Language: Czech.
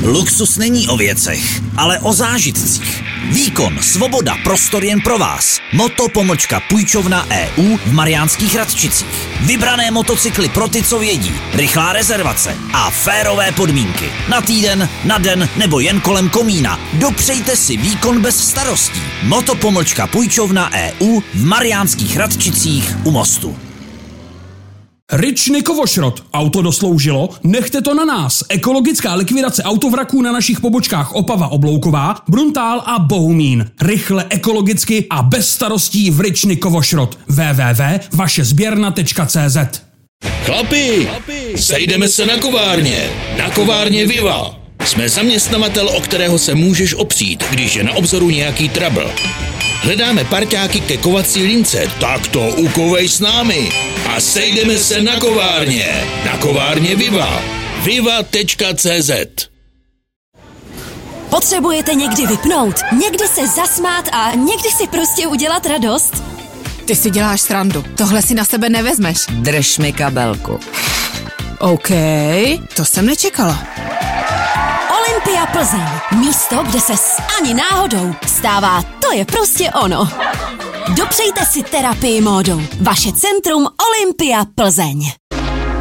Luxus není o věcech, ale o zážitcích. Výkon, svoboda, prostor jen pro vás. Moto-půjčovna EU v Mariánských Radčicích. Vybrané motocykly pro ty, co vědí. Rychlá rezervace a férové podmínky. Na týden, na den nebo jen kolem komína. Dopřejte si výkon bez starostí. Moto-půjčovna EU v Mariánských Radčicích u Mostu. Rich Kovošrot. Auto dosloužilo? Nechte to na nás. Ekologická likvidace autovraků na našich pobočkách Opava Oblouková, Bruntál a Bohumín. Rychle, ekologicky a bez starostí v Rich Kovošrot. www.vašezběrna.cz. Chlapi, sejdeme se na kovárně. Na kovárně Viva. Jsme zaměstnavatel, o kterého se můžeš opřít, když je na obzoru nějaký trouble. Hledáme parťáky ke kovací lince, tak to ukovej s námi. A sejdeme se na kovárně. Na kovárně Viva. Viva.cz. Potřebujete někdy vypnout, někdy se zasmát a někdy si prostě udělat radost? Ty si děláš srandu. Tohle si na sebe nevezmeš. Drž mi kabelku. OK, to jsem nečekala. Olympia Plzeň. Místo, kde se ani náhodou stává, to je prostě ono. Dopřejte si terapii módou. Vaše centrum Olympia Plzeň.